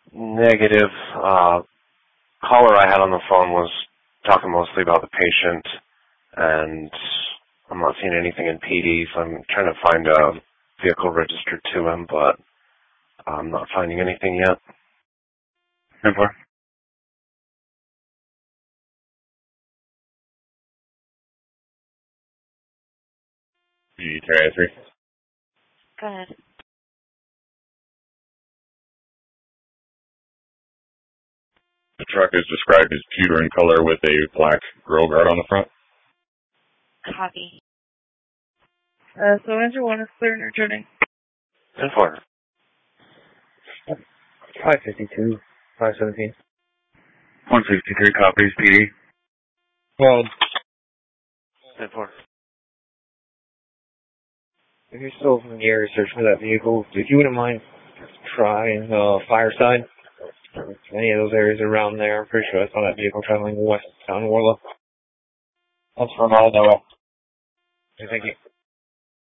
Negative. Caller I had on the phone was talking mostly about the patient, and I'm not seeing anything in PD, so I'm trying to find a vehicle registered to him, but I'm not finding anything yet. 10-4. PD Terry 3. Go ahead. The truck is described as pewter in color with a black grill guard on the front. Copy. So engine 1 is clear and returning. 10-4. 552, 517. 163 copies, PD. Well, 10-4. if you're still in the area search for that vehicle, if you wouldn't mind trying Fireside, any of those areas around there, I'm pretty sure I saw that vehicle traveling west down Warlow. That's from all the way. Thank you.